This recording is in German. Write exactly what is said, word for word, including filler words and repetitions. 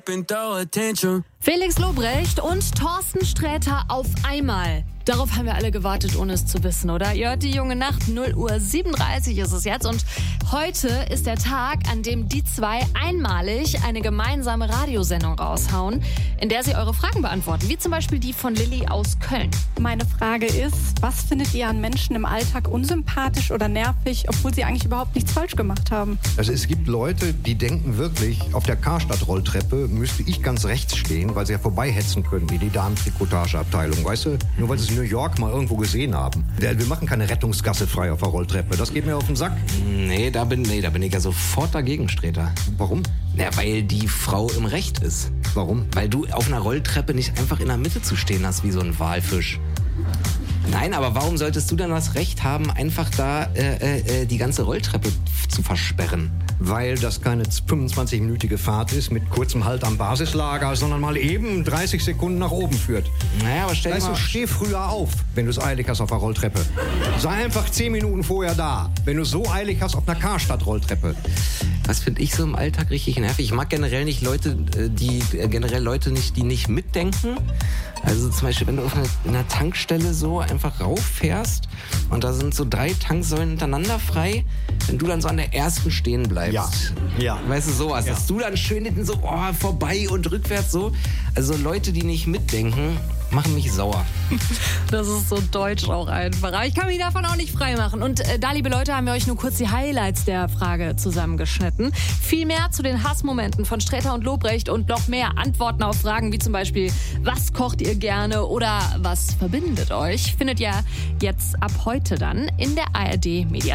Felix Lobrecht und Thorsten Sträter auf einmal. Darauf haben wir alle gewartet, ohne es zu wissen, oder? Ihr hört die junge Nacht, null Uhr siebenunddreißig ist es jetzt. Und heute ist der Tag, an dem die zwei einmalig eine gemeinsame Radiosendung raushauen, in der sie eure Fragen beantworten. Wie zum Beispiel die von Lilly aus Köln. Meine Frage ist, was findet ihr an Menschen im Alltag unsympathisch oder nervig, obwohl sie eigentlich überhaupt nichts falsch gemacht haben? Also es gibt Leute, die denken wirklich, auf der Karstadt-Rolltreppe müsste ich ganz rechts stehen, weil sie ja vorbeihetzen können, wie die Damen-Trikotageabteilung, weißt du? Nur weil sie es in New York mal irgendwo gesehen haben. Wir machen keine Rettungsgasse frei auf der Rolltreppe. Das geht mir auf den Sack. Nee, da bin, nee, da bin ich ja sofort dagegen, Sträter. Warum? Ja, weil die Frau im Recht ist. Warum? Weil du auf einer Rolltreppe nicht einfach in der Mitte zu stehen hast, wie so ein Walfisch. Nein, aber warum solltest du dann das Recht haben, einfach da äh, äh, die ganze Rolltreppe zu versperren? Weil das keine fünfundzwanzig-minütige Fahrt ist mit kurzem Halt am Basislager, sondern mal eben dreißig Sekunden nach oben führt. Naja, aber stell dir weißt mal... du, steh früher auf, wenn du es eilig hast auf der Rolltreppe. Sei einfach zehn Minuten vorher da, wenn du es so eilig hast auf einer Karstadt-Rolltreppe. Was finde ich so im Alltag richtig nervig? Ich mag generell nicht Leute, die äh, generell Leute nicht, die nicht mitdenken. Also zum Beispiel, wenn du auf einer, in einer Tankstelle so einfach rauffährst und da sind so drei Tanksäulen hintereinander frei, wenn du dann so an der ersten stehen bleibst. Ja, ja. Weißt du, sowas. Ja. Dass du dann schön hinten so oh, vorbei und rückwärts so. Also Leute, die nicht mitdenken, machen mich sauer. Das ist so deutsch auch einfach. Aber ich kann mich davon auch nicht freimachen. Und äh, da, liebe Leute, haben wir euch nur kurz die Highlights der Frage zusammengeschnitten. Viel mehr zu den Hassmomenten von Sträter und Lobrecht und noch mehr Antworten auf Fragen wie zum Beispiel, was kocht ihr gerne oder was verbindet euch, findet ihr jetzt ab heute dann in der A R D Mediathek.